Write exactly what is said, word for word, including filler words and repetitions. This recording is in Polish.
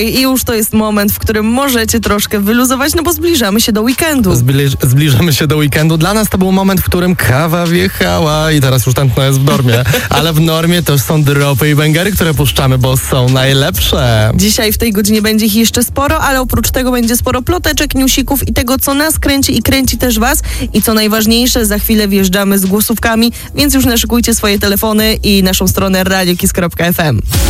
I już to jest moment, w którym możecie troszkę wyluzować, no bo zbliżamy się do weekendu. Zbliż, zbliżamy się do weekendu. Dla nas to był moment, w którym kawa wjechała i teraz już tętno jest w normie. Ale w normie też są dropy i bangery, które puszczamy, bo są najlepsze. Dzisiaj w tej godzinie będzie ich jeszcze sporo, ale oprócz tego będzie sporo ploteczek, newsików i tego, co nas kręci i kręci też was. I co najważniejsze, za chwilę wjeżdżamy z głosówkami, więc już naszykujcie swoje telefony i naszą stronę radio kiss kropka f m.